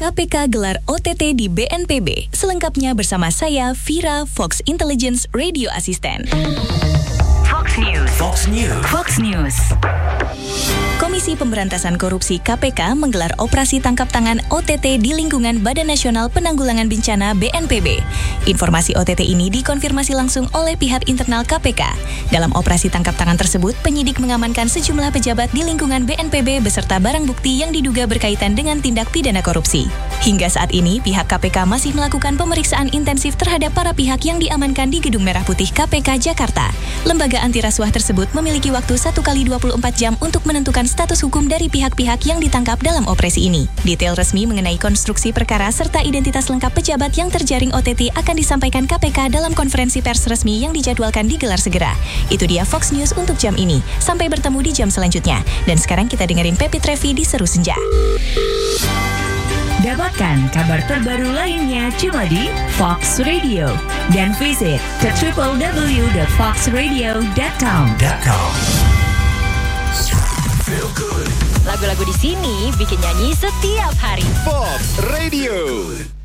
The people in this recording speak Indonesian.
KPK gelar OTT di BNPB. Selengkapnya bersama saya, Vira, Fox Intelligence Radio Assistant. Fox News. Komisi Pemberantasan Korupsi KPK menggelar operasi tangkap tangan OTT di lingkungan Badan Nasional Penanggulangan Bencana BNPB. Informasi OTT ini dikonfirmasi langsung oleh pihak internal KPK. Dalam operasi tangkap tangan tersebut, penyidik mengamankan sejumlah pejabat di lingkungan BNPB beserta barang bukti yang diduga berkaitan dengan tindak pidana korupsi. Hingga saat ini, pihak KPK masih melakukan pemeriksaan intensif terhadap para pihak yang diamankan di Gedung Merah Putih KPK Jakarta. Lembaga anti rasuah tersebut memiliki waktu 1x24 jam untuk menentukan status hukum dari pihak-pihak yang ditangkap dalam operasi ini. Detail resmi mengenai konstruksi perkara serta identitas lengkap pejabat yang terjaring OTT akan disampaikan KPK dalam konferensi pers resmi yang dijadwalkan digelar segera. Itu dia Fox News untuk jam ini. Sampai bertemu di jam selanjutnya. Dan sekarang kita dengerin Pepi Trevi di Seru Senja. Dapatkan kabar terbaru lainnya cuma di Fox Radio dan visit ke www.foxradio.com. Lagu-lagu di sini bikin nyanyi setiap hari. Fox Radio.